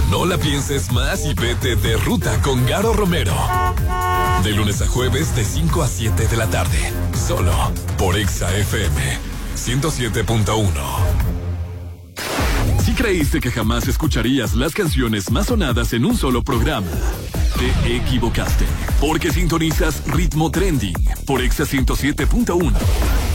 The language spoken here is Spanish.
No la pienses más y vete de ruta con Garo Romero. De lunes a jueves de 5 a 7 de la tarde. Solo por Exa FM 107.1. Si creíste que jamás escucharías las canciones más sonadas en un solo programa, te equivocaste. Porque sintonizas Ritmo Trending por Exa 107.1.